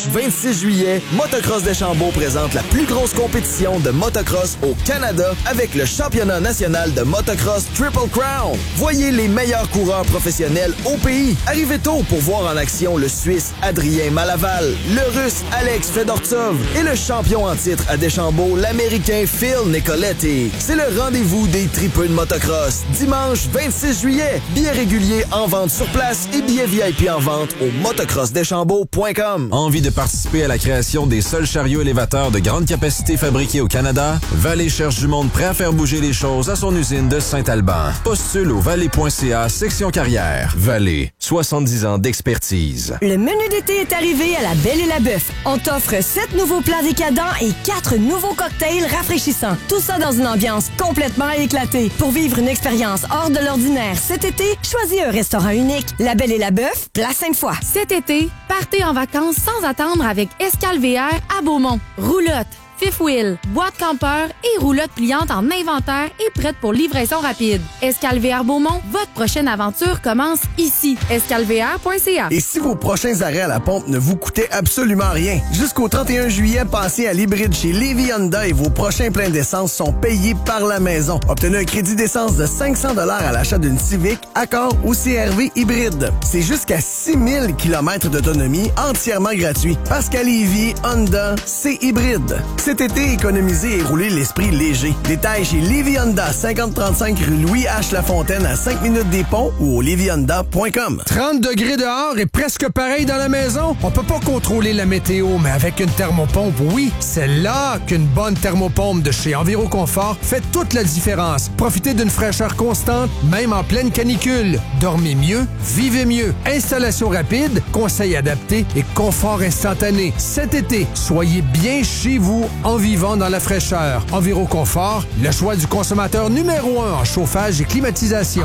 26 juillet, Motocross Deschambault présente la plus grosse compétition de motocross au Canada avec le championnat national de motocross Triple Crown. Voyez les meilleurs coureurs professionnels au pays. Arrivez tôt pour voir en action le Suisse Adrien Malaval, le Russe Alex Fedortsov et le champion en titre à Deschambault, l'Américain Phil Nicoletti. C'est le rendez-vous des tripeux de motocross. Dimanche 26 juillet. Billets réguliers en vente sur place et billets VIP en vente au motocrossdeschambault.com. Envie de participer à la création des seuls chariots élévateurs de grande capacité fabriqués au Canada? Vallée cherche du monde prêt à faire bouger les choses à son usine de Saint-Alban. Postule au vallée.ca section carrière. Vallée, 70 ans d'expertise. Le menu d'été est arrivé à la Belle et la Bœuf. On t'offre 7 nouveaux plats décadents et 4 nouveaux cocktails rafraîchissants. Tout ça dans une ambiance complètement éclatée. Pour vivre une expérience hors de l'ordinaire cet été, choisis un restaurant unique. La Belle et la Bœuf, Place Sainte-Foy. Cet été, partez en vacances sans attendre avec Escale VR à Beaumont. Roulotte, fifth wheel, boîte campeur et roulotte pliante en inventaire et prête pour livraison rapide. Escale VR Beaumont, votre prochaine aventure commence ici. escalevr.ca. Et si vos prochains arrêts à la pompe ne vous coûtaient absolument rien? Jusqu'au 31 juillet, passez à l'hybride chez Lévis Honda et vos prochains pleins d'essence sont payés par la maison. Obtenez un crédit d'essence de 500 $ à l'achat d'une Civic, Accord ou CR-V hybride. C'est jusqu'à 6000 km d'autonomie entièrement gratuit. Parce qu'à Lévis, Honda, c'est hybride. Cet été, économisez et roulez l'esprit léger. Détails chez Lévis Honda, 5035 rue Louis H. Lafontaine à 5 minutes des ponts ou au levyhonda.com. 30 degrés dehors et presque pareil dans la maison? On peut pas contrôler la météo, mais avec une thermopompe, oui, c'est là qu'une bonne thermopompe de chez Enviroconfort fait toute la différence. Profitez d'une fraîcheur constante, même en pleine canicule. Dormez mieux, vivez mieux. Installation rapide, conseils adaptés et confort instantané. Cet été, soyez bien chez vous en vivant dans la fraîcheur. Enviroconfort, le choix du consommateur numéro 1 en chauffage et climatisation.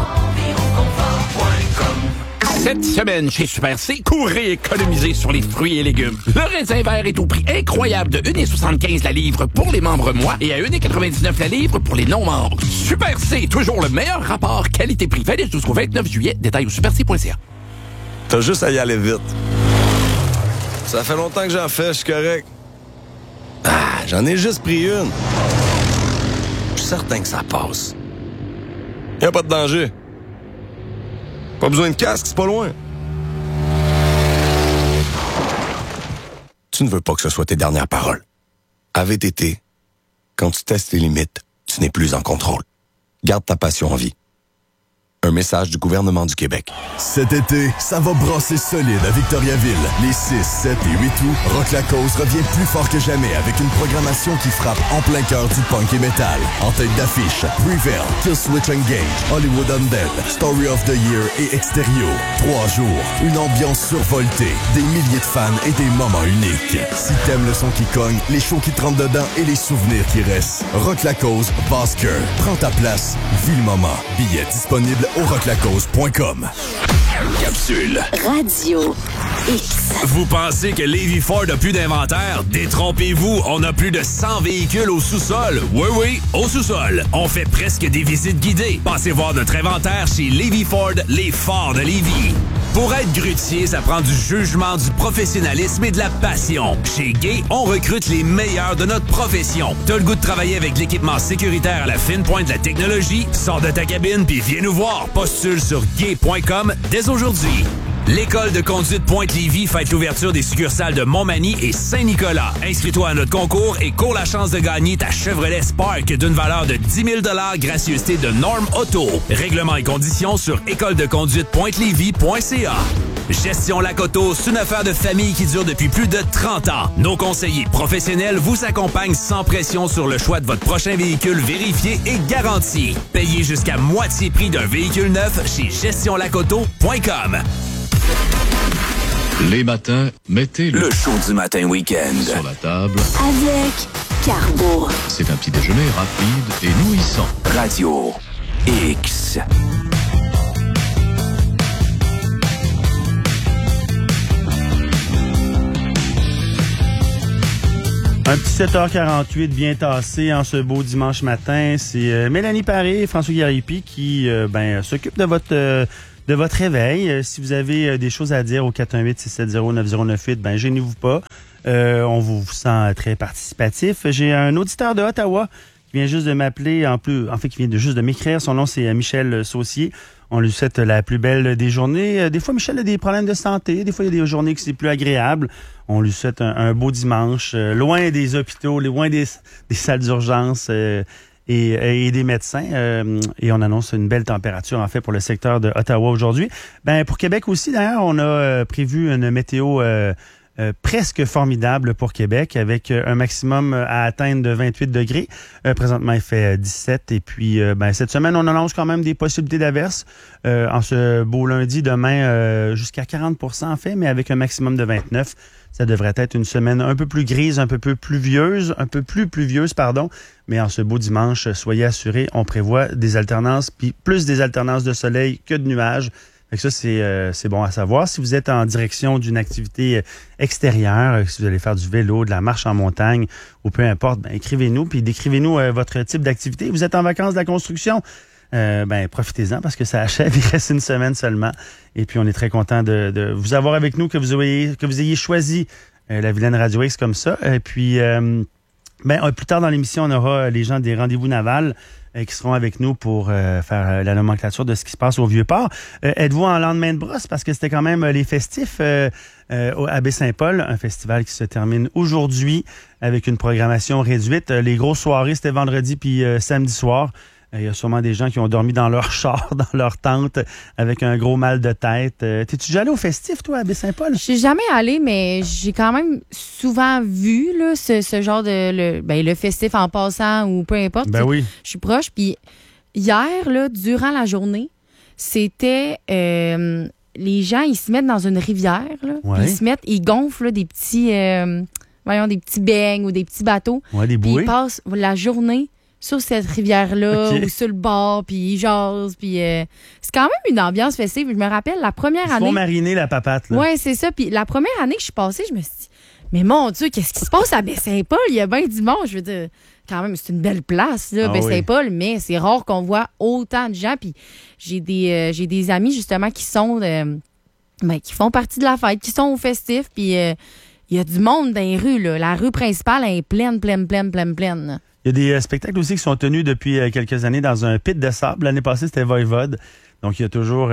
Cette semaine, chez Super C, courez économiser sur les fruits et légumes. Le raisin vert est au prix incroyable de 1,75 la livre pour les membres mois et à 1,99 la livre pour les non-membres. Super C, toujours le meilleur rapport qualité-prix. Valide jusqu'au 29 juillet. Détails au superc.ca. T'as juste à y aller vite. Ça fait longtemps que j'en fais, je suis correct. J'en ai juste pris une. Je suis certain que ça passe. Y a pas de danger. Pas besoin de casque, c'est pas loin. Tu ne veux pas que ce soit tes dernières paroles. À VTT, quand tu testes tes limites, tu n'es plus en contrôle. Garde ta passion en vie. Un message du gouvernement du Québec. Cet été, ça va brasser solide à Victoriaville. Les 6, 7 et 8 août, Rock La Cause revient plus fort que jamais avec une programmation qui frappe en plein cœur du punk et metal. En tête d'affiche, Prevail, Killswitch Engage, Hollywood Undead, Story of the Year et Extérieur. 3 jours, une ambiance survoltée, des milliers de fans et des moments uniques. Si t'aimes le son qui cogne, les shows qui te rentrent dedans et les souvenirs qui restent, Rock La Cause, Basker. Prends ta place, vis le moment. Billets disponibles au rocklacause.com. Capsule Radio X. Vous pensez que Lévis Ford a plus d'inventaire? Détrompez-vous, on a plus de 100 véhicules au sous-sol. Oui, au sous-sol. On fait presque des visites guidées. Passez voir notre inventaire chez Lévis Ford, les Fords de Lévis. Pour être grutier, ça prend du jugement, du professionnalisme et de la passion. Chez Gay, on recrute les meilleurs de notre profession. T'as le goût de travailler avec l'équipement sécuritaire à la fine pointe de la technologie? Sors de ta cabine puis viens nous voir. Postule sur gay.com dès aujourd'hui. L'école de conduite Pointe-Lévis fête l'ouverture des succursales de Montmagny et Saint-Nicolas. Inscris-toi à notre concours et cours la chance de gagner ta Chevrolet Spark d'une valeur de 10 000 $, gracieuseté de Norm Auto. Règlements et conditions sur écoledeconduitepointelevis.ca. Gestion Lac-Auto, c'est une affaire de famille qui dure depuis plus de 30 ans. Nos conseillers professionnels vous accompagnent sans pression sur le choix de votre prochain véhicule vérifié et garanti. Payez jusqu'à moitié prix d'un véhicule neuf chez gestionlacauto.com. Les matins, mettez le show du matin week-end sur la table avec Carbo. C'est un petit déjeuner rapide et nourrissant. Radio X. Un petit 7h48 bien tassé en ce beau dimanche matin. C'est Mélanie Paré et François Garipi qui s'occupent de votre réveil. Si vous avez des choses à dire au 418-670-9098, gênez-vous pas. On vous sent très participatif. J'ai un auditeur de Ottawa qui vient juste de m'appeler, qui vient juste de m'écrire. Son nom, c'est Michel Saucier. On lui souhaite la plus belle des journées. Des fois, Michel a des problèmes de santé. Des fois, il y a des journées que c'est plus agréable. On lui souhaite un beau dimanche, loin des hôpitaux, loin des salles d'urgence et des médecins. Et on annonce une belle température, en fait, pour le secteur de Ottawa aujourd'hui. Pour Québec aussi, d'ailleurs, on a prévu une météo presque formidable pour Québec, avec un maximum à atteindre de 28 degrés. Présentement, il fait 17. Et puis, cette semaine, on annonce quand même des possibilités d'averses en ce beau lundi. Demain, jusqu'à 40% en fait, mais avec un maximum de 29. Ça devrait être une semaine un peu plus grise, un peu plus pluvieuse, mais en ce beau dimanche, soyez assurés, on prévoit des alternances, puis plus des alternances de soleil que de nuages. Fait que ça, c'est bon à savoir. Si vous êtes en direction d'une activité extérieure, si vous allez faire du vélo, de la marche en montagne, ou peu importe, écrivez-nous, puis décrivez-nous votre type d'activité. Vous êtes en vacances de la construction? Profitez-en parce que ça achève, il reste une semaine seulement. Et puis, on est très content de vous avoir avec nous, que vous ayez choisi la Vilaine Radio X comme ça. Et puis, plus tard dans l'émission, on aura les gens des Rendez-vous Navals qui seront avec nous pour faire la nomenclature de ce qui se passe au Vieux-Port. Êtes-vous en lendemain de brosse? Parce que c'était quand même les festifs à Baie-Saint-Paul, un festival qui se termine aujourd'hui avec une programmation réduite. Les grosses soirées, c'était vendredi puis samedi soir. Il y a sûrement des gens qui ont dormi dans leur char, dans leur tente, avec un gros mal de tête. T'es-tu déjà allé au festif, toi, à Baie-Saint-Paul? Je suis jamais allée, mais j'ai quand même souvent vu là, ce genre de... le festif en passant ou peu importe. Oui. Je suis proche. Puis hier, là, durant la journée, c'était... les gens, ils se mettent dans une rivière. Là, ouais. Ils gonflent là, des petits... des petits beignes ou des petits bateaux. Ouais, des bouées. Puis ils passent la journée sur cette rivière-là, ou sur le bord, puis ils jasent, puis c'est quand même une ambiance festive. Je me rappelle, la première année... Ils font mariner la papate, là. Oui, c'est ça. Puis la première année que je suis passée, je me suis dit, mais mon Dieu, qu'est-ce qui se passe à Baie-Saint-Paul? Il y a bien du monde. Je veux dire, quand même, c'est une belle place, là, Baie-Saint-Paul, mais c'est rare qu'on voit autant de gens. Puis j'ai des amis, justement, qui sont... qui font partie de la fête, qui sont au festif, puis il y a du monde dans les rues, là. La rue principale, elle est pleine. Il y a des spectacles aussi qui sont tenus depuis quelques années dans un pit de sable. L'année passée, c'était Voivode. Donc, il y a toujours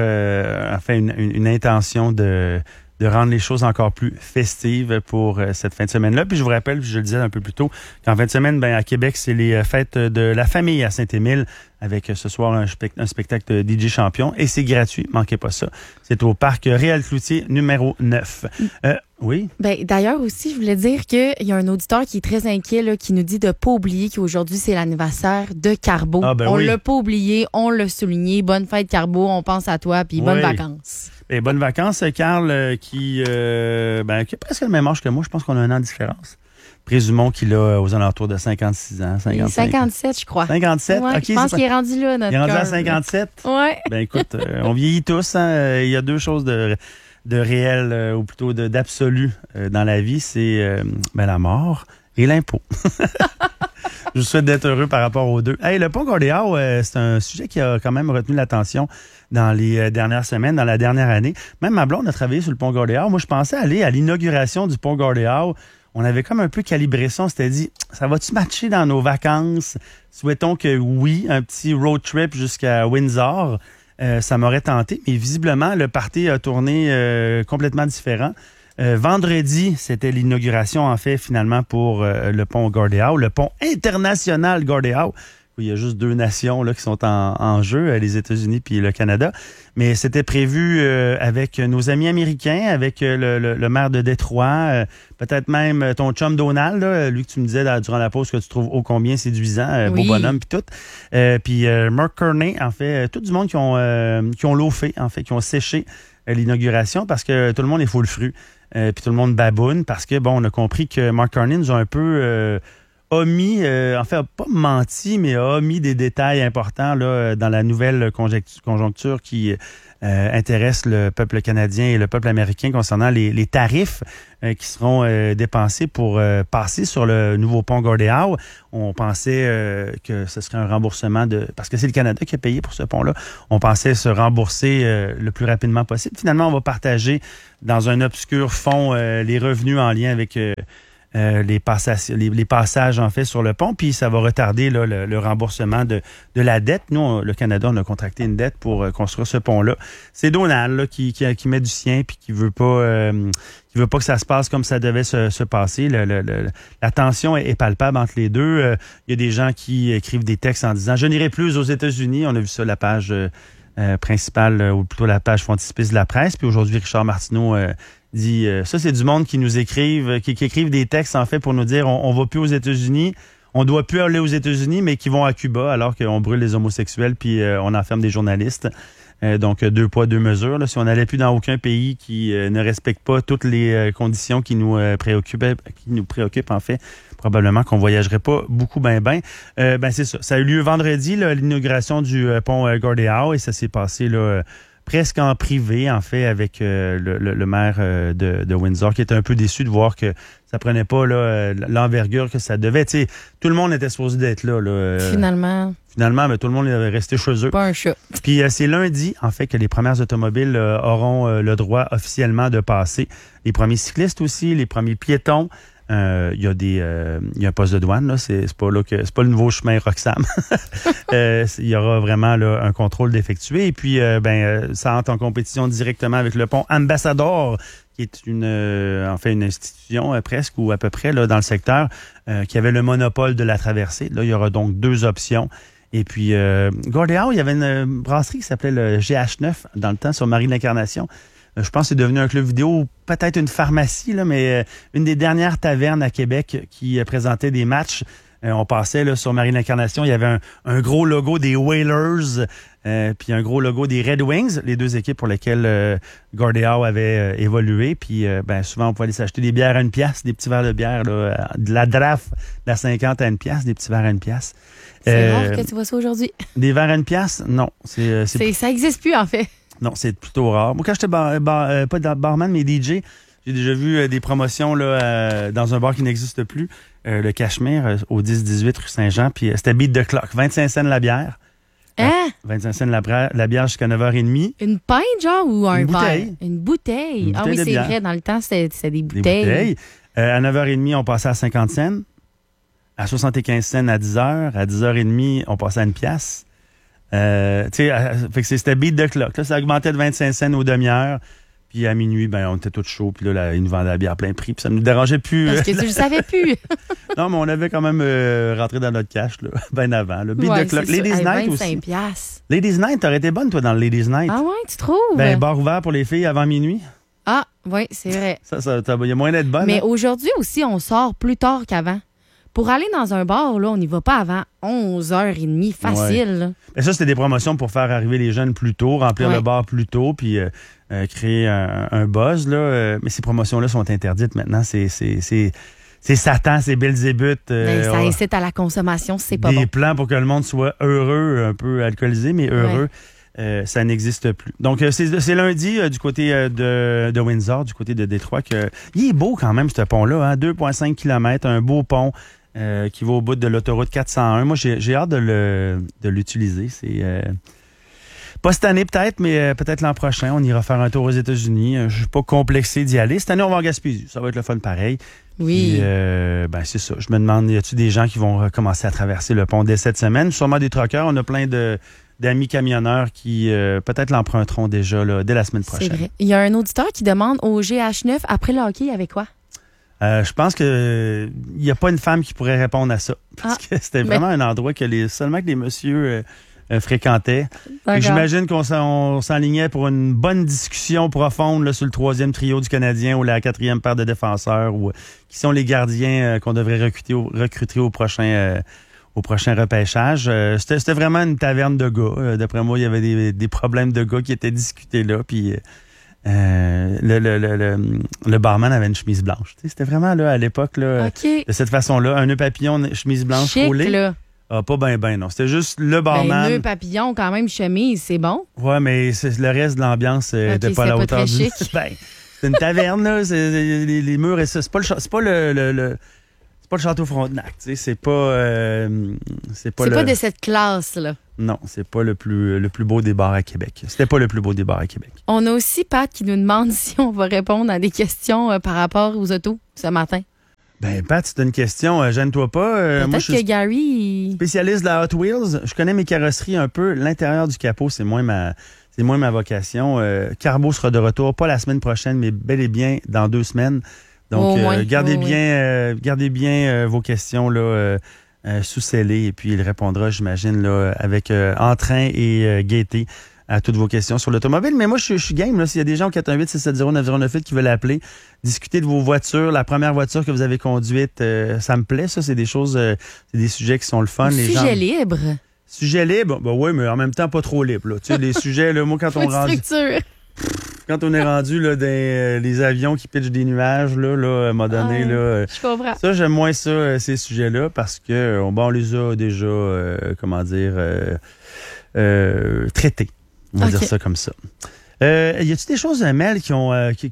une intention de rendre les choses encore plus festives pour cette fin de semaine-là. Puis je vous rappelle, je le disais un peu plus tôt, qu'en fin de semaine, à Québec, c'est les fêtes de la famille à Saint-Émile, avec ce soir un spectacle de DJ Champion. Et c'est gratuit, manquez pas ça. C'est au parc Réal-Cloutier, numéro 9. Oui? D'ailleurs aussi, je voulais dire qu'il y a un auditeur qui est très inquiet, là, qui nous dit de ne pas oublier qu'aujourd'hui, c'est l'anniversaire de Carbo. On l'a pas oublié, on l'a souligné. Bonne fête, Carbo, on pense à toi, puis bonnes vacances. Et bonnes vacances, Carl, qui a presque le même âge que moi. Je pense qu'on a un an de différence. Présumons qu'il a aux alentours de 56 ans, 57, je crois. 57? Ouais, OK. Je pense qu'il est rendu là, notre Il est rendu cœur. à 57? Oui. Écoute, on vieillit tous. Hein? Il y a deux choses de réel, ou plutôt d'absolu dans la vie. C'est la mort et l'impôt. Je vous souhaite d'être heureux par rapport aux deux. Hey, le pont Gordéau, c'est un sujet qui a quand même retenu l'attention dans les dernières semaines, dans la dernière année. Même ma blonde a travaillé sur le pont Gordéau. Moi, je pensais aller à l'inauguration du pont Gordéau. On avait comme un peu calibré ça. On s'était dit, ça va-tu matcher dans nos vacances? Souhaitons que oui, un petit road trip jusqu'à Windsor. Ça m'aurait tenté, mais visiblement, le party a tourné complètement différent. Vendredi, c'était l'inauguration, en fait, finalement, pour le pont Gordéau, le pont international Gordéau. Il y a juste deux nations là qui sont en jeu, les États-Unis puis le Canada. Mais c'était prévu avec nos amis américains, avec le maire de Détroit, peut-être même ton chum Donald, là, lui que tu me disais durant la pause que tu trouves ô combien séduisant, beau bonhomme puis tout. Puis Mark Kearney, en fait, tout du monde qui ont loafé, en fait, qui ont séché l'inauguration parce que tout le monde est full fru. Puis tout le monde baboune parce que, on a compris que Mark Kearney nous a un peu a pas menti, mais a omis des détails importants là, dans la nouvelle conjoncture qui intéresse le peuple canadien et le peuple américain concernant les tarifs qui seront dépensés pour passer sur le nouveau pont Gordie Howe. On pensait que ce serait un remboursement parce que c'est le Canada qui a payé pour ce pont-là. On pensait se rembourser le plus rapidement possible. Finalement, on va partager dans un obscur fond les revenus en lien avec les passages en fait sur le pont, puis ça va retarder là, le remboursement de la dette. Nous, le Canada, on a contracté une dette pour construire ce pont-là. C'est Donald là, qui met du sien puis qui veut pas que ça se passe comme ça devait se passer. La tension est palpable entre les deux. Il y a des gens qui écrivent des textes en disant « Je n'irai plus aux États-Unis ». On a vu ça, la page principale, ou plutôt la page frontispice de la presse. Puis aujourd'hui, Richard Martineau dit ça, c'est du monde qui nous écrivent, qui écrivent des textes en fait pour nous dire on va plus aux États-Unis, on doit plus aller aux États-Unis, mais qui vont à Cuba alors qu'on brûle les homosexuels puis on enferme des journalistes. Donc, 2 poids, 2 mesures. Là, si on n'allait plus dans aucun pays qui ne respecte pas toutes les conditions qui nous préoccupent en fait, probablement qu'on voyagerait pas beaucoup c'est ça. Ça a eu lieu vendredi, là, l'inauguration du pont Gordie Howe, et ça s'est passé là presque en privé, en fait, avec le maire de Windsor, qui était un peu déçu de voir que ça prenait pas là, l'envergure que ça devait. Tu sais, tout le monde était supposé d'être là. Finalement, mais tout le monde est resté chez eux. Pas un chat. Puis c'est lundi, en fait, que les premières automobiles auront le droit officiellement de passer. Les premiers cyclistes aussi, les premiers piétons. Il y a un poste de douane, là. C'est pas le nouveau chemin Roxham. Il y aura vraiment là, un contrôle d'effectuer. Et puis, ça entre en compétition directement avec le pont Ambassador, qui est une institution presque ou à peu près là, dans le secteur, qui avait le monopole de la traversée. Là, il y aura donc 2 options. Et puis, Gordie Howe, il y avait une brasserie qui s'appelait le GH9 dans le temps sur Marie-l'Incarnation. Je pense que c'est devenu un club vidéo, peut-être une pharmacie, là, mais une des dernières tavernes à Québec qui présentait des matchs. On passait là, sur Marie-l'Incarnation, il y avait un gros logo des Whalers, puis un gros logo des Red Wings, les 2 équipes pour lesquelles Gordie Howe avait évolué. Puis souvent, on pouvait aller s'acheter des bières à 1 piastre, des petits verres de bière, là, de la draft, de la 50 à 1 piastre, des petits verres à 1 piastre. C'est rare que tu vois ça aujourd'hui. Des verres à 1 piastre? Non. Ça n'existe plus, en fait. Non, c'est plutôt rare. Moi, quand j'étais pas barman, mais DJ, j'ai déjà vu des promotions là dans un bar qui n'existe plus, le Cachemire, au 10-18 rue Saint-Jean, puis c'était beat the clock. 25 cents la bière. Hein? 25 cents la bière jusqu'à 9h30. Une pinte, genre, ou un bouteille. verre? Une bouteille. Ah oui, c'est bière. vrai. Dans le temps, c'était des bouteilles. Des bouteilles. À 9h30, on passait à 50 cents. À 75 cents à 10h. À 10h30, on passait à 1 piastre. Fait que c'était beat the clock. Là, ça augmentait de 25 cents aux demi-heures. Puis à minuit, on était tous chauds. Puis là, ils nous vendaient la bière à plein prix. Puis ça nous dérangeait plus. Parce que tu le savais plus. Non, mais on avait quand même rentré dans notre cash, là, bien avant. Le beat the clock. Ladies Night aussi. 25$. Ladies Night, t'aurais été bonne, toi, dans le Ladies Night. Ah ouais, tu trouves? Bar ouvert pour les filles avant minuit. Ah, oui, c'est vrai. Il y a moyen d'être bonne. Mais aujourd'hui aussi, on sort plus tard qu'avant. Pour aller dans un bar, là, on n'y va pas avant 11h30, facile. Ouais. Mais ça, c'était des promotions pour faire arriver les jeunes plus tôt, remplir le bar plus tôt, puis créer un buzz. Là. Mais ces promotions-là sont interdites maintenant. C'est Satan, c'est Belzébuth. Ça incite à la consommation, c'est pas bon. Des plans pour que le monde soit heureux, un peu alcoolisé, mais heureux. Ça n'existe plus. Donc, c'est lundi du côté de Windsor, du côté de Détroit. Il est beau quand même, ce pont-là. Hein? 2,5 km, un beau pont qui va au bout de l'autoroute 401. Moi, j'ai hâte de l'utiliser. C'est pas cette année peut-être, mais peut-être l'an prochain. On ira faire un tour aux États-Unis. Je suis pas complexé d'y aller. Cette année, on va en Gaspésie. Ça va être le fun pareil. Oui. Puis, c'est ça. Je me demande, y a-t-il des gens qui vont commencer à traverser le pont dès cette semaine? Sûrement des truckers. On a plein d'amis camionneurs qui peut-être l'emprunteront déjà là, dès la semaine prochaine. C'est vrai. Il y a un auditeur qui demande au GH9, après le hockey, il y avait quoi? Je pense que il n'y a pas une femme qui pourrait répondre à ça. Parce que c'était vraiment un endroit que seulement que les messieurs fréquentaient. J'imagine qu'on s'enlignait pour une bonne discussion profonde là, sur le 3e trio du Canadien ou la 4e paire de défenseurs ou qui sont les gardiens qu'on devrait recruter au prochain repêchage. C'était vraiment une taverne de gars. D'après moi, il y avait des problèmes de gars qui étaient discutés là. Puis le barman avait une chemise blanche. Tu sais, c'était vraiment là à l'époque là, de cette façon-là, un nœud papillon, chemise blanche chic, roulée. Là. Ah, pas ben non. C'était juste le barman. Ben, nœud papillon, quand même, chemise, c'est bon. Ouais, mais le reste de l'ambiance n'était pas à la hauteur du... Ben, c'est une taverne, là. Les murs et ça. C'est pas le Château Frontenac, tu sais. C'est pas de cette classe-là. Non, c'est pas le plus beau des bars à Québec. C'était pas le plus beau des bars à Québec. On a aussi Pat qui nous demande si on va répondre à des questions par rapport aux autos ce matin. Ben, Pat, c'est une question. Gêne-toi pas. Peut-être moi, je suis Gary... spécialiste de la Hot Wheels. Je connais mes carrosseries un peu. L'intérieur du capot, c'est moins ma vocation. Carbo sera de retour, pas la semaine prochaine, mais bel et bien dans 2 semaines. Donc, gardez bien vos questions là, sous scellé et puis il répondra, j'imagine, là, avec entrain et gaieté à toutes vos questions sur l'automobile. Mais moi, je suis game. Là, s'il y a des gens au 418-670-9098 qui veulent appeler, discuter de vos voitures, la première voiture que vous avez conduite, ça me plaît. Ça, c'est des choses, c'est des sujets qui sont le fun. Sujet libre. Sujet libre? Ben oui, mais en même temps, pas trop libre. Là. Tu sais, les sujets, là, moi, quand on rendu... Quand on est rendu là, les avions qui pitchent des nuages, là, à un moment donné, là, je comprends. Ça, j'aime moins ça, ces sujets-là, parce que on les a déjà, traités. On va dire ça comme ça. Y a-t-il des choses, Mel, qui ont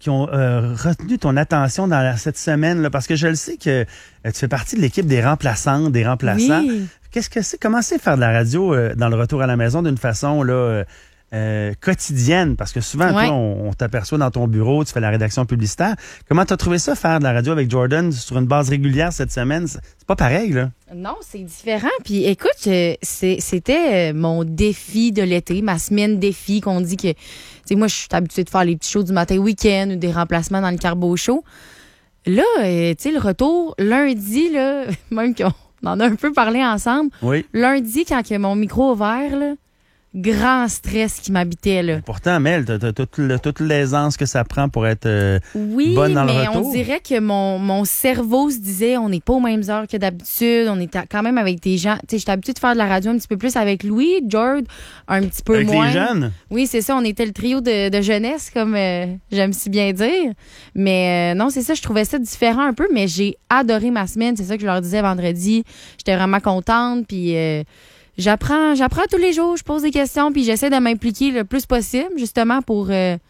retenu ton attention dans cette semaine, là? Parce que je le sais que tu fais partie de l'équipe des remplaçantes, des remplaçants. Oui. Qu'est-ce que c'est? Comment c'est faire de la radio dans le retour à la maison d'une façon là quotidienne? Parce que souvent, toi, on t'aperçoit dans ton bureau, tu fais la rédaction publicitaire. Comment t'as trouvé ça, faire de la radio avec Jordan sur une base régulière cette semaine? C'est pas pareil, là. Non, c'est différent. Puis écoute, c'était mon défi de l'été, ma semaine défi qu'on dit que... Tu sais, moi, je suis habituée de faire les petits shows du matin week-end ou des remplacements dans le Carbo Show. Là, tu sais, le retour, lundi, là, même qu'on en a un peu parlé ensemble. Oui. Lundi, quand il y a mon micro ouvert, là, grand stress qui m'habitait, là. Pourtant, Mel, t'as toute l'aisance que ça prend pour être bonne dans le retour. Oui, mais on dirait que mon cerveau se disait, on n'est pas aux mêmes heures que d'habitude, on est quand même avec des gens. Tu sais, j'étais habituée de faire de la radio un petit peu plus avec Louis, George, un petit peu avec moins. Avec les jeunes? Oui, c'est ça, on était le trio de jeunesse, comme j'aime si bien dire. Mais non, c'est ça, je trouvais ça différent un peu, mais j'ai adoré ma semaine, c'est ça que je leur disais vendredi. J'étais vraiment contente, puis... J'apprends tous les jours, je pose des questions, puis j'essaie de m'impliquer le plus possible, justement, pour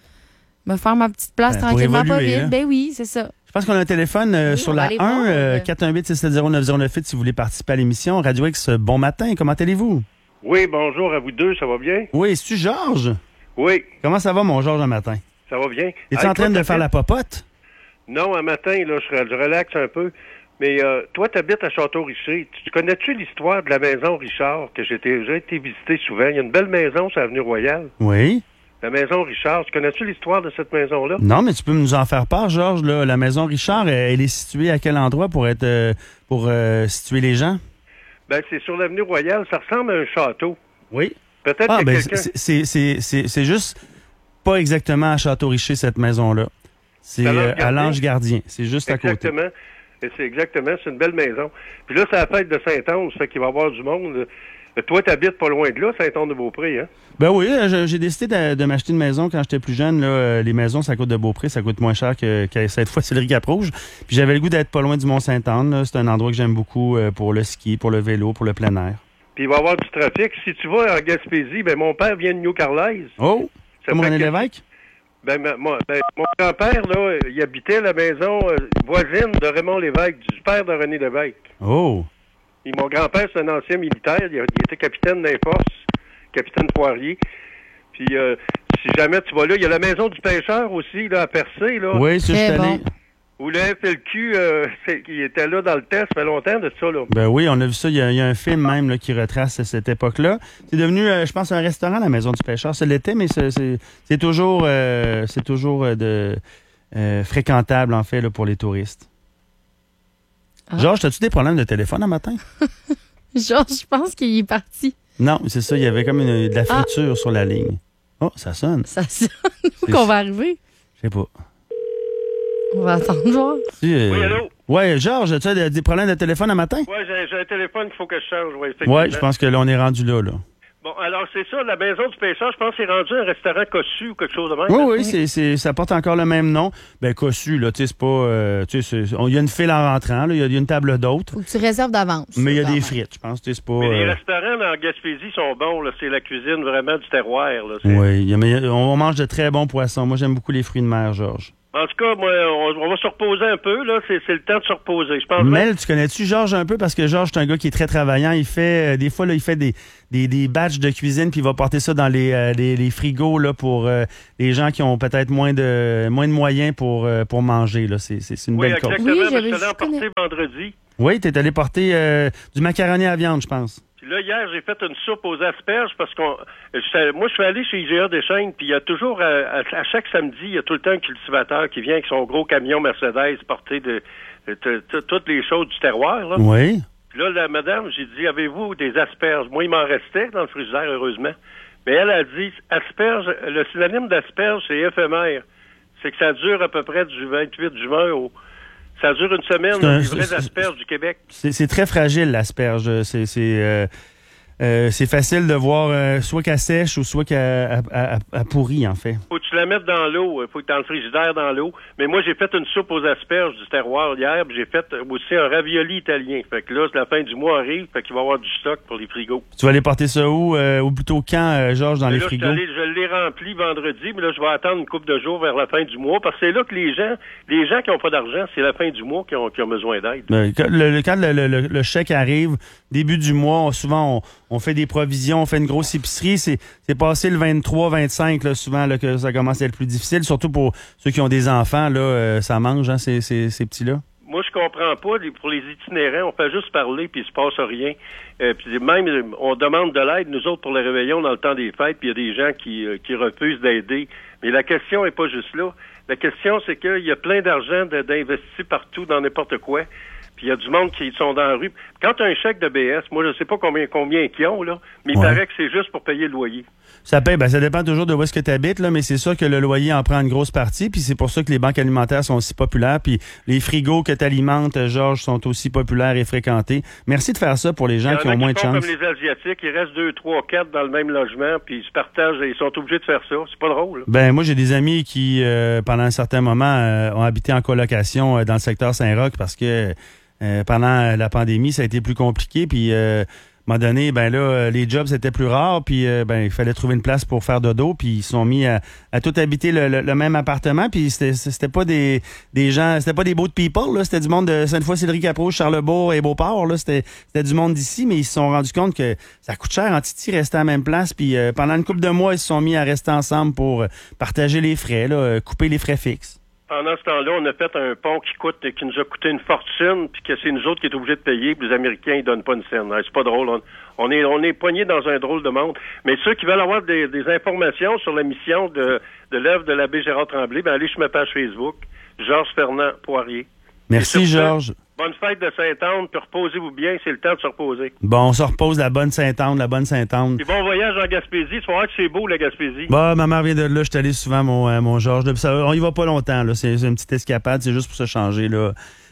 me faire ma petite place tranquillement, pas vite. Ben oui, c'est ça. Je pense qu'on a un téléphone sur la 418-670-9098 si vous voulez participer à l'émission. Radio X, bon matin, comment allez-vous? Oui, bonjour à vous deux, ça va bien? Oui, c'est-tu Georges? Oui. Comment ça va, mon Georges, un matin? Ça va bien. Es-tu en train de faire la popote? Non, un matin, là, je relaxe un peu. Mais toi, tu habites à Château-Richer. Tu connais-tu l'histoire de la maison Richard, que j'ai été visiter souvent? Il y a une belle maison sur l'Avenue Royale. Oui. La maison Richard. Tu connais-tu l'histoire de cette maison-là? Non, mais tu peux nous en faire part, Georges. Là. La maison Richard, elle est située à quel endroit pour situer les gens? Ben, c'est sur l'Avenue Royale. Ça ressemble à un château. Oui. Peut-être que quelqu'un... C'est juste pas exactement à Château-Richer, cette maison-là. C'est à l'Ange Gardien. C'est juste à côté. Exactement. C'est une belle maison. Puis là, c'est la fête de Saint-Anne, ça fait qu'il va y avoir du monde. Toi, t'habites pas loin de là, Saint-Anne-de-Beaupré, hein? Ben oui, j'ai décidé de m'acheter une maison quand j'étais plus jeune. Là, les maisons, ça coûte de Beaupré, ça coûte moins cher que cette fois, c'est le Cap-Rouge. Puis j'avais le goût d'être pas loin du Mont-Sainte-Anne. C'est un endroit que j'aime beaucoup pour le ski, pour le vélo, pour le plein air. Puis il va y avoir du trafic. Si tu vas en Gaspésie, ben mon père vient de New-Carlisle. Oh! Comme René Lévesque? Ben, mon grand-père, là, il habitait la maison voisine de Raymond Lévesque, du père de René Lévesque. Oh! Et mon grand-père, c'est un ancien militaire. Il était capitaine d'un force, capitaine Poirier. Puis, si jamais tu vas là, il y a la maison du pêcheur aussi, là, à Percé, là. Oui, c'est juste allé. Où le FLQ, il était là dans le test, ça fait longtemps de ça, là. Ben oui, on a vu ça. Il y a un film même là, qui retrace cette époque-là. C'est devenu, je pense, un restaurant, la Maison du Pêcheur. C'est l'été, mais c'est toujours fréquentable, en fait, là, pour les touristes. Ah. Georges, as-tu des problèmes de téléphone un matin? Georges, je pense qu'il est parti. Non, c'est ça. Il y avait comme de la friture sur la ligne. Oh, ça sonne. Ça sonne. Où qu'on va arriver? Je sais pas. On va attendre voir. Oui, allô? Ouais, Georges, as-tu des problèmes de téléphone un matin? Ouais, j'ai un téléphone qu'il faut que je change. Ouais, je pense que là, on est rendu là. Bon, Bon, alors c'est ça, la maison du pêcheur, je pense que c'est rendu un restaurant Cossu ou quelque chose de même. Oui, ça porte encore le même nom. Ben, Cossu, là, tu sais, c'est pas... il y a une file en rentrant, là, il y a une table d'hôtes. Faut que tu réserves d'avance. Mais il y a des frites, je pense, c'est pas... Mais les restaurants dans Gaspésie sont bons, là, c'est la cuisine vraiment du terroir, là. Oui, on mange de très bons poissons. Moi, j'aime beaucoup les fruits de mer, Georges. En tout cas, moi, on va se reposer un peu, là. C'est le temps de se reposer, je pense. Mel, tu connais-tu Georges un peu? Parce que Georges, c'est un gars qui est très travaillant. Il fait, des fois, là, il fait des batchs de cuisine, puis il va porter ça dans les frigos, là, pour les gens qui ont peut-être moins de moyens pour manger, là. C'est une belle cause. Oui, exactement. Je suis allé en porter vendredi. Oui, t'es allé porter du macaroni à viande, je pense. Puis là, hier, j'ai fait une soupe aux asperges parce moi, je suis allé chez IGA Deschênes, puis il y a toujours, à chaque samedi, il y a tout le temps un cultivateur qui vient avec son gros camion Mercedes porter toutes les choses du terroir, là. Oui. Puis là, la madame, j'ai dit, avez-vous des asperges? Moi, il m'en restait dans le frigidaire, heureusement. Mais elle a dit, asperges, le synonyme d'asperges, c'est éphémère. C'est que ça dure à peu près du 28 juin ça dure une semaine, les vraies asperges du Québec. C'est très fragile, l'asperge. C'est facile de voir soit qu'elle sèche ou soit qu'elle pourrit, en fait. Faut que tu la mettes dans l'eau. Faut que tu dans le frigidaire dans l'eau. Mais moi, j'ai fait une soupe aux asperges du terroir hier, puis j'ai fait aussi un ravioli italien. Fait que là, la fin du mois arrive, fait qu'il va y avoir du stock pour les frigos. Tu vas aller porter ça où? Ou plutôt quand, Georges, dans les frigos? Je l'ai rempli vendredi, mais là, je vais attendre une couple de jours vers la fin du mois, parce que c'est là que les gens qui n'ont pas d'argent, c'est la fin du mois qui ont besoin d'aide. Quand le chèque arrive, début du mois, souvent, on fait des provisions, on fait une grosse épicerie. C'est passé le 23, 25, là, souvent, là, que ça commence à être plus difficile, surtout pour ceux qui ont des enfants, là, ça mange, hein, ces petits-là. Moi, je comprends pas. Pour les itinérants, on fait juste parler, puis il se passe rien. Puis même, on demande de l'aide, nous autres, pour le réveillon dans le temps des fêtes, puis il y a des gens qui refusent d'aider. Mais la question est pas juste là. La question, c'est qu'il y a plein d'argent d'investi partout, dans n'importe quoi. Puis il y a du monde qui sont dans la rue. Quand tu as un chèque de BS, moi, je sais pas combien qu'ils ont, là, mais il paraît que c'est juste pour payer le loyer. Ça paye, ça dépend toujours de où est-ce que tu habites, là, mais c'est sûr que le loyer en prend une grosse partie, puis c'est pour ça que les banques alimentaires sont aussi populaires, puis les frigos que tu alimentes, Georges, sont aussi populaires et fréquentés. Merci de faire ça pour les gens qui ont moins de chance. Comme les Asiatiques, ils restent 2, 3, 4 dans le même logement, puis ils se partagent, ils sont obligés de faire ça. C'est pas drôle. Moi, j'ai des amis qui, pendant un certain moment, ont habité en colocation dans le secteur Saint-Roch parce que pendant la pandémie, ça a été plus compliqué, puis à un moment donné, les jobs c'était plus rare, puis il fallait trouver une place pour faire dodo, puis ils se sont mis à tout habiter le même appartement, puis c'était pas des gens, c'était pas des boat people, là, c'était du monde de Sainte-Foy-Sillery-Caprouge, Charlebourg et Beauport, là, c'était du monde d'ici, mais ils se sont rendus compte que ça coûte cher en Titi rester à la même place, puis pendant une couple de mois, ils se sont mis à rester ensemble pour partager les frais, là, couper les frais fixes. Pendant ce temps-là, on a fait un pont qui nous a coûté une fortune, puis que c'est nous autres qui sommes obligés de payer, puis les Américains, ils donnent pas une scène. C'est pas drôle. On est poignés dans un drôle de monde. Mais ceux qui veulent avoir des informations sur la mission de l'œuvre de l'abbé Gérard Tremblay, allez sur ma page Facebook, Georges Fernand Poirier. Merci, Georges. Bonne fête de Sainte-Anne, puis reposez-vous bien, c'est le temps de se reposer. Bon, on se repose la bonne Sainte-Anne. Puis bon voyage en Gaspésie, tu vas voir que c'est beau, la Gaspésie. Ma mère vient de là, je suis allé souvent, mon Georges. On y va pas longtemps, là. C'est une petite escapade, c'est juste pour se changer, là.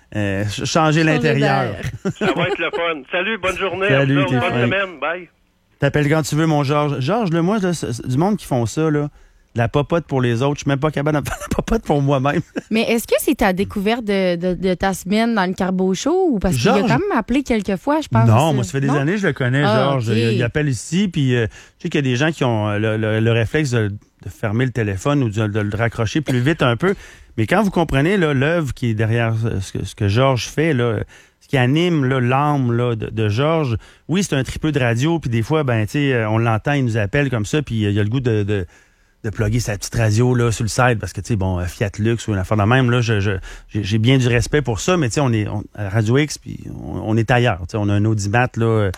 Changer l'intérieur. Ça va être le fun. Salut, bonne journée. Salut, bonne semaine, bye. T'appelles quand tu veux, mon Georges. Georges, là, moi, là, du monde qui font ça, là. La popote pour les autres. Je suis même pas capable de faire la popote pour moi-même. Mais est-ce que c'est ta découverte de ta semaine dans le Carbo Show ou parce qu'il a quand même appelé quelques fois, je pense? Non, moi, ça fait des années que je le connais, Georges. Okay. Il appelle ici, puis je sais qu'il y a des gens qui ont le réflexe de fermer le téléphone ou de le raccrocher plus vite un peu. Mais quand vous comprenez là, l'œuvre qui est derrière ce que Georges fait, là, ce qui anime là, l'âme là, de Georges, oui, c'est un tripeux de radio, puis des fois, on l'entend, il nous appelle comme ça, puis il a le goût de plugger sa petite radio là sur le site parce que Fiat Lux ou une affaire de même là, j'ai bien du respect pour ça, mais on est à Radio X puis on est ailleurs, on a un audimat là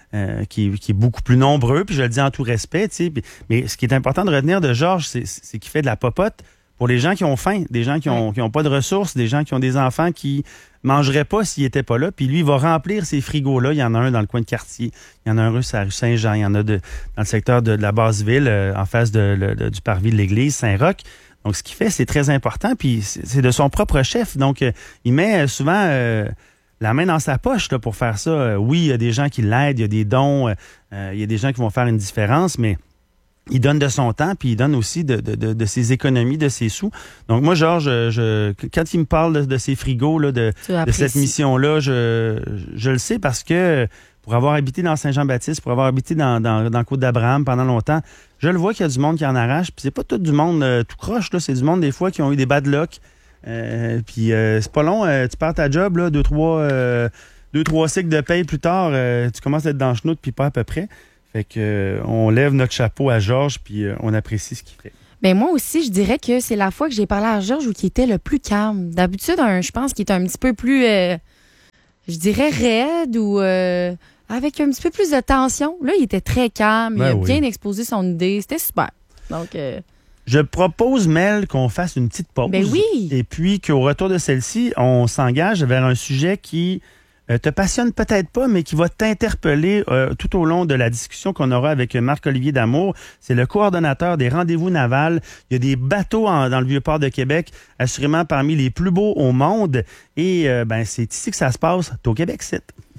qui est beaucoup plus nombreux, puis je le dis en tout respect, mais ce qui est important de retenir de Georges, c'est qu'il fait de la popote pour les gens qui ont faim, des gens qui ont pas de ressources, des gens qui ont des enfants qui mangeraient pas s'il était pas là. Puis lui, il va remplir ces frigos-là. Il y en a un dans le coin de Quartier. Il y en a un sur la rue Saint-Jean. Il y en a dans le secteur de la Basse-Ville, en face du parvis de l'église Saint-Roch. Donc, ce qu'il fait, c'est très important. Puis c'est de son propre chef. Donc, il met souvent la main dans sa poche là, pour faire ça. Oui, il y a des gens qui l'aident, il y a des dons, il y a des gens qui vont faire une différence, mais il donne de son temps, puis il donne aussi de ses économies, de ses sous. Donc moi, Georges, quand il me parle de ces frigos, là, de cette mission-là, je le sais parce que pour avoir habité dans Saint-Jean-Baptiste, pour avoir habité dans Côte-d'Abraham pendant longtemps, je le vois qu'il y a du monde qui en arrache. Puis c'est pas tout du monde tout croche, là. C'est du monde des fois qui ont eu des bad luck. Puis c'est pas long, tu perds ta job, là, 2-3 cycles de paye plus tard, tu commences à être dans le chenoute puis pas à peu près. Fait que on lève notre chapeau à Georges puis on apprécie ce qu'il fait. Ben moi aussi, je dirais que c'est la fois que j'ai parlé à Georges où il était le plus calme. D'habitude, je pense qu'il est un petit peu plus, je dirais, raide ou avec un petit peu plus de tension. Là, il était très calme, il a bien exposé son idée. C'était super. Donc, je propose, Mel, qu'on fasse une petite pause. Ben oui. Et puis qu'au retour de celle-ci, on s'engage vers un sujet qui te passionne peut-être pas, mais qui va t'interpeller tout au long de la discussion qu'on aura avec Marc-Olivier Damour. C'est le coordonnateur des rendez-vous navals. Il y a des bateaux dans le Vieux-Port de Québec, assurément parmi les plus beaux au monde. Et c'est ici que ça se passe, c'est au Québec City.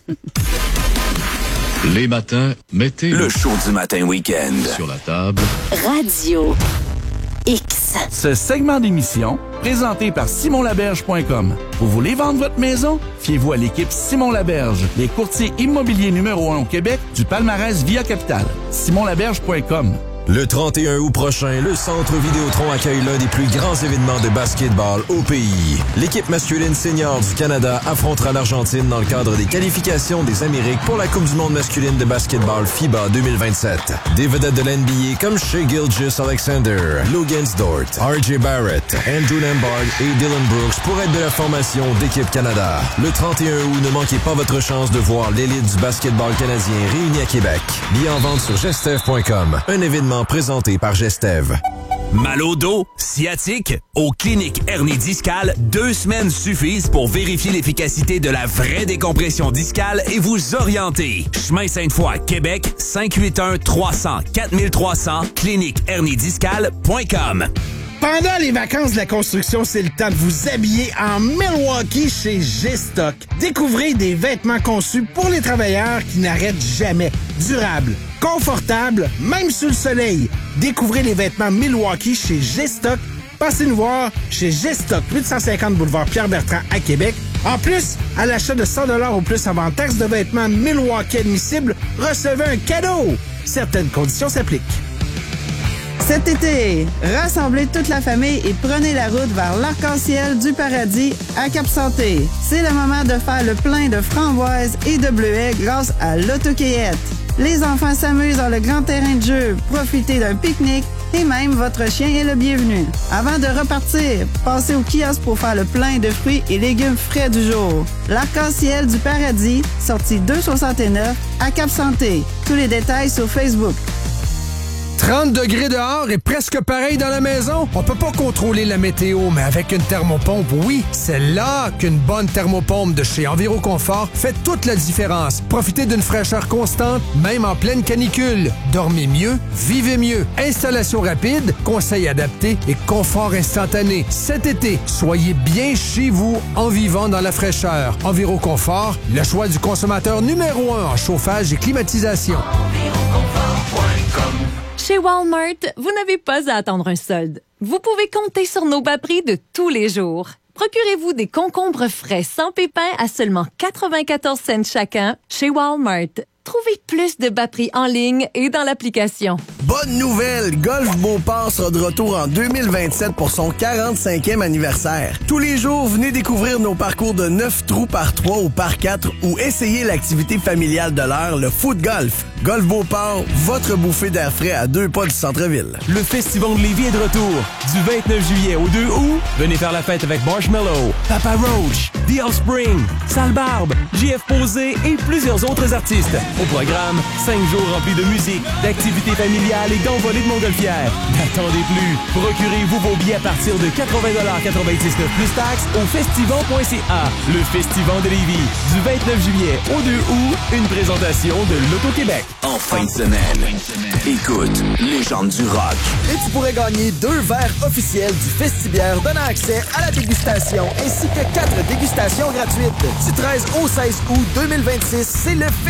Les matins, mettez le show du matin week-end sur la table. Radio X. Ce segment d'émission, présenté par SimonLaberge.com. Vous voulez vendre votre maison? Fiez-vous à l'équipe Simon Laberge, les courtiers immobiliers numéro 1 au Québec, du palmarès Via Capital. SimonLaberge.com. Le 31 août prochain, le Centre Vidéotron accueille l'un des plus grands événements de basketball au pays. L'équipe masculine senior du Canada affrontera l'Argentine dans le cadre des qualifications des Amériques pour la Coupe du monde masculine de basketball FIBA 2027. Des vedettes de l'NBA comme Shai Gilgeous-Alexander, Logan Dort, R.J. Barrett, Andrew Nembhard et Dylan Brooks pour être de la formation d'Équipe Canada. Le 31 août, ne manquez pas votre chance de voir l'élite du basketball canadien réunie à Québec. Billets en vente sur gestev.com. Un événement présenté par Gestev. Mal au dos, sciatique, aux cliniques hernie discale, 2 semaines suffisent pour vérifier l'efficacité de la vraie décompression discale et vous orienter. Chemin Sainte-Foy, Québec, 581-300-4300, cliniquehernidiscale.com. Pendant les vacances de la construction, c'est le temps de vous habiller en Milwaukee chez G-Stock. Découvrez des vêtements conçus pour les travailleurs qui n'arrêtent jamais. Durables, confortables, même sous le soleil. Découvrez les vêtements Milwaukee chez G-Stock. Passez nous voir chez G-Stock, 850 boulevard Pierre-Bertrand à Québec. En plus, à l'achat de 100 $ ou plus avant taxe de vêtements Milwaukee admissibles, recevez un cadeau. Certaines conditions s'appliquent. Cet été, rassemblez toute la famille et prenez la route vers l'arc-en-ciel du paradis à Cap-Santé. C'est le moment de faire le plein de framboises et de bleuets grâce à l'autocueillette. Les enfants s'amusent dans le grand terrain de jeu, profitez d'un pique-nique et même votre chien est le bienvenu. Avant de repartir, passez au kiosque pour faire le plein de fruits et légumes frais du jour. L'arc-en-ciel du paradis, sortie 269 à Cap-Santé. Tous les détails sur Facebook. 30 degrés dehors et presque pareil dans la maison? On peut pas contrôler la météo, mais avec une thermopompe, oui, c'est là qu'une bonne thermopompe de chez Enviroconfort fait toute la différence. Profitez d'une fraîcheur constante, même en pleine canicule. Dormez mieux, vivez mieux. Installation rapide, conseils adaptés et confort instantané. Cet été, soyez bien chez vous en vivant dans la fraîcheur. Enviroconfort, le choix du consommateur numéro 1 en chauffage et climatisation. Chez Walmart, vous n'avez pas à attendre un solde. Vous pouvez compter sur nos bas prix de tous les jours. Procurez-vous des concombres frais sans pépins à seulement 94 cents chacun chez Walmart. Trouvez plus de bas prix en ligne et dans l'application. Bonne nouvelle! Golf Beauport sera de retour en 2027 pour son 45e anniversaire. Tous les jours, venez découvrir nos parcours de 9 trous par 3 ou par 4 ou essayez l'activité familiale de l'heure, le foot golf. Golf Beauport, votre bouffée d'air frais à 2 pas du centre-ville. Le Festival de Lévis est de retour. Du 29 juillet au 2 août, venez faire la fête avec Marshmello, Papa Roach, The Offspring, Sale Barbe, JF Posé et plusieurs autres artistes. Au programme, 5 jours remplis de musique, d'activités familiales et d'envolées de montgolfières. N'attendez plus. Procurez-vous vos billets à partir de 80,99$ plus taxes au festival.ca. Le Festival de Lévis. Du 29 juillet au 2 août, une présentation de l'Auto-Québec. En fin de semaine, écoute Légende du rock. Et tu pourrais gagner 2 verres officiels du Festibière donnant accès à la dégustation ainsi que 4 dégustations gratuites. Du 13 au 16 août 2026, c'est le